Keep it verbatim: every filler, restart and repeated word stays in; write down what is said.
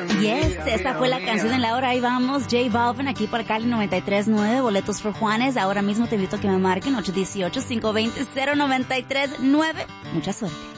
Yes, esta fue la canción de la hora. Ahí vamos, J Balvin aquí por Cali noventa y tres nueve, boletos for Juanes. Ahora mismo te invito a que me marquen ocho uno ocho, cinco dos cero, nueve tres nueve. Mucha suerte.